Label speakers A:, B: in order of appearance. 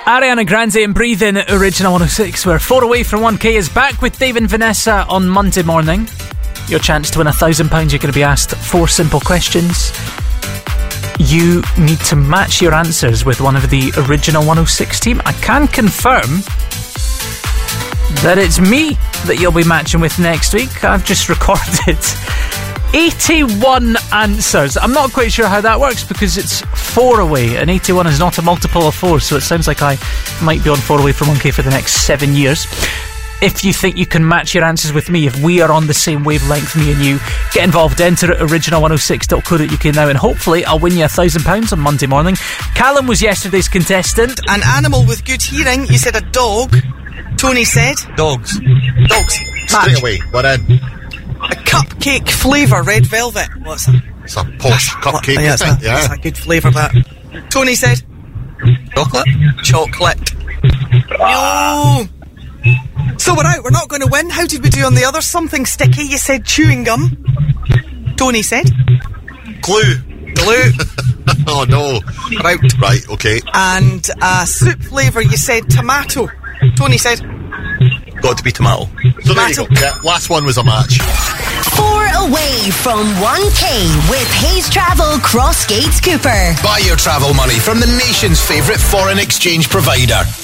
A: Ariana Grande and Breathe In at Original 106, where 4 Away from 1K is back with Dave and Vanessa on Monday morning. Your chance to win £1,000. You're going to be asked 4 simple questions. You need to match your answers with one of the Original 106 team. I can confirm that it's me that you'll be matching with next week. I've just recorded 81 answers. I'm not quite sure how that works because it's 4 away and 81 is not a multiple of 4, so it sounds like I might be on 4 away from 1K for the next 7 years. If you think you can match your answers with me, if we are on the same wavelength, me and you, get involved, enter at original106.co.uk now, and hopefully I'll win you £1,000 on Monday morning. Callum was yesterday's contestant.
B: An animal with good hearing. You said a dog. Tony said
C: dogs.
D: Straight away, we're in.
B: A cupcake flavour, red velvet. What's that?
D: It's a posh cupcake,
B: Yeah,
D: isn't it?
B: that's a good flavour, that. Tony said chocolate. No. So we're out, we're not going to win. How did we do on the other? Something sticky. You said chewing gum. Tony said
D: Glue. Oh no.
B: We're out.
D: Right, okay.
B: And soup flavour, you said tomato. Tony said
C: Got to be tomato.
D: So there you go. Yeah, last one was a match.
E: 4 away from 1K with Hayes Travel Crossgates Cooper.
F: Buy your travel money from the nation's favourite foreign exchange provider.